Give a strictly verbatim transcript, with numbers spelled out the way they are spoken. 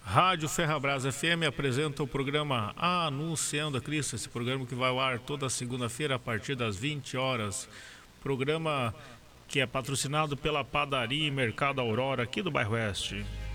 Rádio Ferrabras F M apresenta o programa Anunciando a Cristo, esse programa que vai ao ar toda segunda-feira a partir das vinte horas. Programa que é patrocinado pela Padaria e Mercado Aurora aqui do bairro Oeste.